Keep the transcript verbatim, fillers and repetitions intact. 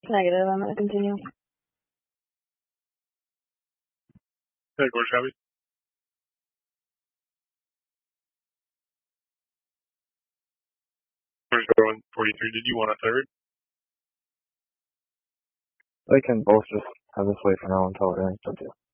Negative. I'm going to continue. Hey, Gorge, copy. Gorge, going forty-three. Did you want a third? They can both just have this way for now until it ends.